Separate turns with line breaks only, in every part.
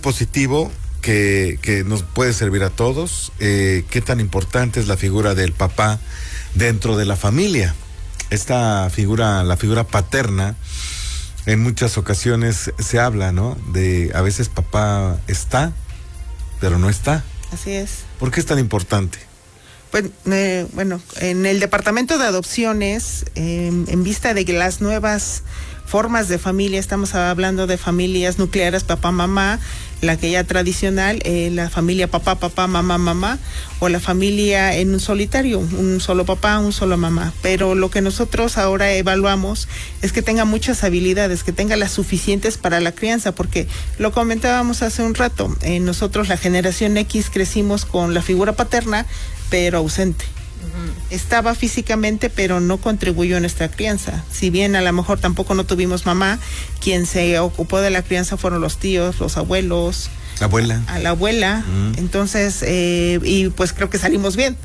positivo que nos puede servir a todos. Qué tan importante es la figura del papá dentro de la familia. Esta figura, la figura paterna, en muchas ocasiones se habla, ¿no? De a veces papá está, pero no está.
Así es.
¿Por qué es tan importante?
Pues, bueno, en el departamento de adopciones, en vista de que las nuevas formas de familia, estamos hablando de familias nucleares, papá, mamá, la que ya tradicional, la familia papá, papá, mamá, mamá, o la familia en un solitario, un solo papá, un solo mamá. Pero lo que nosotros ahora evaluamos es que tenga muchas habilidades, que tenga las suficientes para la crianza, porque lo comentábamos hace un rato, nosotros la generación X crecimos con la figura paterna, pero ausente. Estaba físicamente, pero no contribuyó en nuestra crianza. Si bien a lo mejor tampoco no tuvimos mamá, quien se ocupó de la crianza fueron los tíos, los abuelos, a la abuela. Entonces, y pues creo que salimos bien.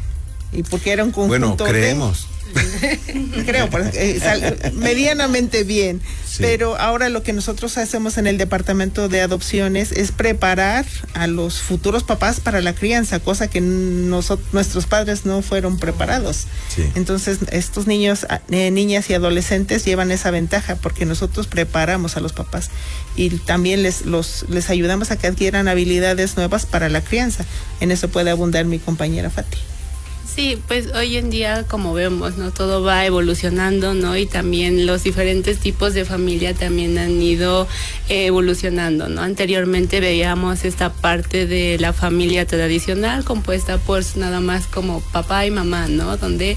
Y porque era un conjunto.
Bueno, creemos.
Creo, medianamente bien.
Sí.
Pero ahora lo que nosotros hacemos en el departamento de adopciones es preparar a los futuros papás para la crianza, cosa que nuestros padres no fueron preparados.
Sí.
Entonces estos niños, niñas y adolescentes llevan esa ventaja porque nosotros preparamos a los papás y también les ayudamos a que adquieran habilidades nuevas para la crianza. En eso puede abundar mi compañera Fati.
Sí, pues hoy en día, como vemos, ¿no? Todo va evolucionando, ¿no? Y también los diferentes tipos de familia también han ido evolucionando, ¿no? Anteriormente veíamos esta parte de la familia tradicional compuesta por nada más como papá y mamá, ¿no? Donde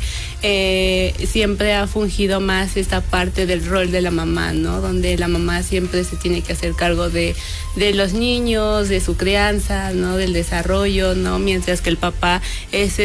siempre ha fungido más esta parte del rol de la mamá, ¿no? Donde la mamá siempre se tiene que hacer cargo de los niños, de su crianza, ¿no? Del desarrollo, ¿no? Mientras que el papá es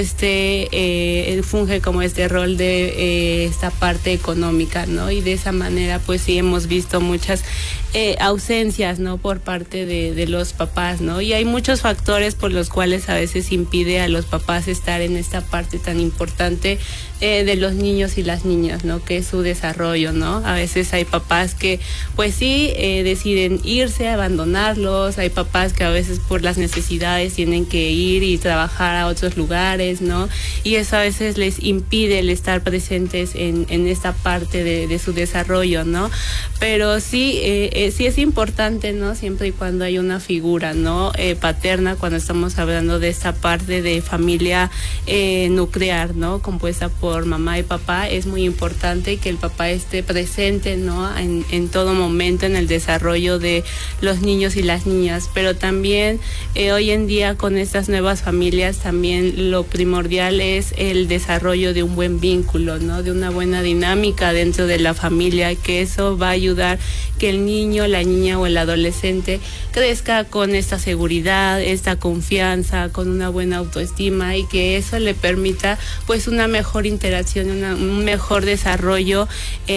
él funge como este rol de esta parte económica, ¿no? Y de esa manera pues sí hemos visto muchas ausencias, ¿no? Por parte de los papás, ¿no? Y hay muchos factores por los cuales a veces impide a los papás estar en esta parte tan importante de los niños y las niñas, ¿no? Que es su desarrollo, ¿no? A veces hay papás que pues sí deciden irse, abandonarlos, hay papás que a veces por las necesidades tienen que ir y trabajar a otros lugares, ¿no? Y eso a veces les impide el estar presentes en esta parte de su desarrollo, ¿no? Pero sí es importante, ¿no? Siempre y cuando hay una figura, ¿no? Paterna, cuando estamos hablando de esta parte de familia nuclear, ¿no? Compuesta por mamá y papá, es muy importante que el papá esté presente, ¿no? En todo momento en el desarrollo de los niños y las niñas, pero también hoy en día con estas nuevas familias también lo primordial es el desarrollo de un buen vínculo, ¿no? De una buena dinámica dentro de la familia, que eso va a ayudar que el niño, la niña o el adolescente crezca con esta seguridad, esta confianza, con una buena autoestima y que eso le permita pues una mejor interacción, un mejor desarrollo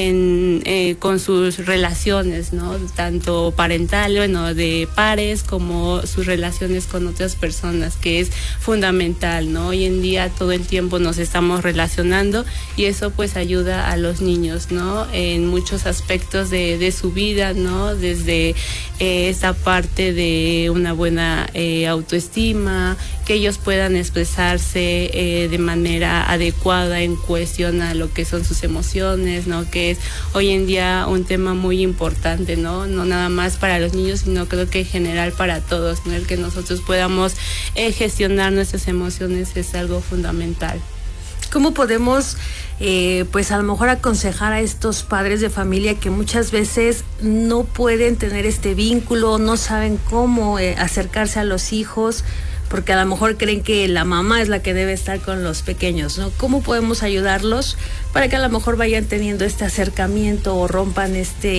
con sus relaciones, ¿no? Tanto parental, bueno, de pares como sus relaciones con otras personas, que es fundamental, ¿no? Hoy en día todo el tiempo nos estamos relacionando y eso pues ayuda a los niños, ¿no? En muchos aspectos de su vida, ¿no? Desde esta parte de una buena autoestima, que ellos puedan expresarse de manera adecuada en cuestión a lo que son sus emociones, ¿no? Que es hoy en día un tema muy importante, ¿no? No nada más para los niños, sino creo que en general para todos, ¿no? El que nosotros podamos gestionar nuestras emociones es algo fundamental.
¿Cómo podemos, pues a lo mejor aconsejar a estos padres de familia que muchas veces no pueden tener este vínculo, no saben cómo acercarse a los hijos, porque a lo mejor creen que la mamá es la que debe estar con los pequeños, ¿no? ¿Cómo podemos ayudarlos para que a lo mejor vayan teniendo este acercamiento o rompan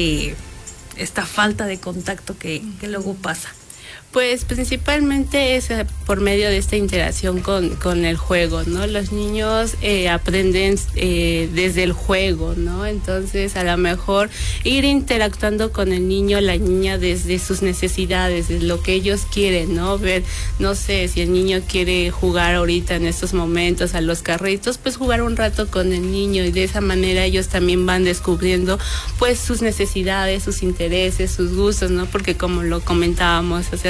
esta falta de contacto que luego pasa?
Pues principalmente es por medio de esta interacción con el juego, ¿no? Los niños aprenden desde el juego, ¿no? Entonces a lo mejor ir interactuando con el niño, la niña desde sus necesidades, desde lo que ellos quieren, ¿no? Ver, no sé, si el niño quiere jugar ahorita en estos momentos a los carritos, pues jugar un rato con el niño y de esa manera ellos también van descubriendo pues sus necesidades, sus intereses, sus gustos, ¿no? Porque como lo comentábamos hace